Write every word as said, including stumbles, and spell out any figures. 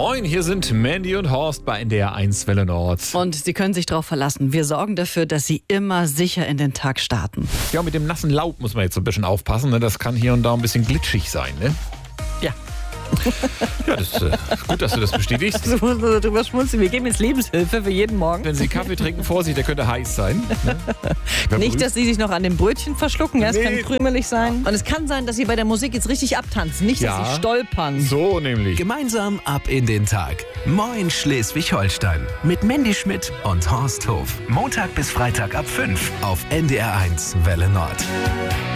Moin, hier sind Mandy und Horst bei N D R eins Welle Nord. Und Sie können sich darauf verlassen. Wir sorgen dafür, dass Sie immer sicher in den Tag starten. Ja, mit dem nassen Laub muss man jetzt so ein bisschen aufpassen. Ne? Das kann hier und da ein bisschen glitschig sein. Ne? Ja. Ja, das ist äh, gut, dass du das bestätigst. Du musst also drüber schmunzeln. Wir geben jetzt Lebenshilfe für jeden Morgen. Wenn Sie Kaffee trinken, Vorsicht, der könnte heiß sein. Ne? Nicht, dass Sie sich noch an dem Brötchen verschlucken. Ja, es Nee. kann krümelig sein. Und es kann sein, dass Sie bei der Musik jetzt richtig abtanzen. Nicht, dass Ja. Sie stolpern. So nämlich. Gemeinsam ab in den Tag. Moin Schleswig-Holstein. Mit Mandy Schmidt und Horst Hof. Montag bis Freitag ab fünf auf N D R eins Welle Nord.